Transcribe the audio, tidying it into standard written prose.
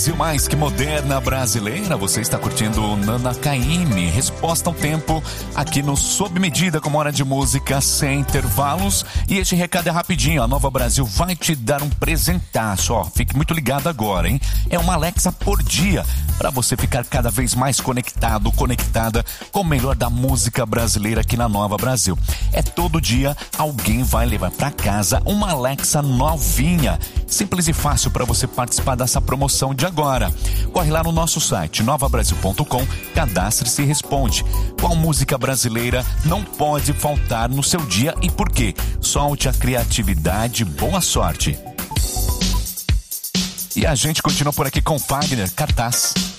Brasil mais que moderna brasileira, você está curtindo o Nana KM, resposta ao tempo aqui no Sob Medida, com hora de música sem intervalos. E este recado é rapidinho, a Nova Brasil vai te dar um presentaço, ó, fique muito ligado agora, hein? É uma Alexa por dia, para você ficar cada vez mais conectado, conectada com o melhor da música brasileira aqui na Nova Brasil. É todo dia alguém vai levar para casa uma Alexa novinha, simples e fácil para você participar dessa promoção de agora. Corre lá no nosso site novabrasil.com, cadastre-se e responde. Qual música brasileira não pode faltar no seu dia e por quê? Solte a criatividade, boa sorte. E a gente continua por aqui com Fagner, Cartaz.